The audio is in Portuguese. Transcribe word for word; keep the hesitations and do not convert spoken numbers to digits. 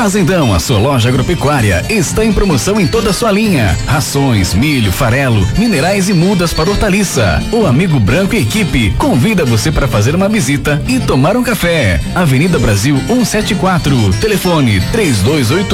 Fazendão, a sua loja agropecuária, está em promoção em toda a sua linha. Rações, milho, farelo, minerais e mudas para hortaliça. O Amigo Branco e equipe convida você para fazer uma visita e tomar um café. Avenida Brasil cento e setenta e quatro, telefone três dois oito